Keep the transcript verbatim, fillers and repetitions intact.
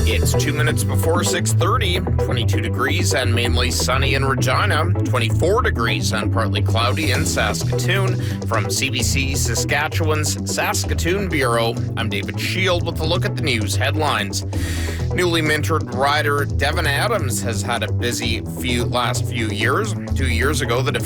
It's two minutes before six thirty, twenty-two degrees and mainly sunny in Regina, twenty-four degrees and partly cloudy in Saskatoon. From C B C Saskatchewan's Saskatoon Bureau, I'm David Shield with a look at the news headlines. Newly minted rider Devon Adams has had a busy few last few years. Two years ago, the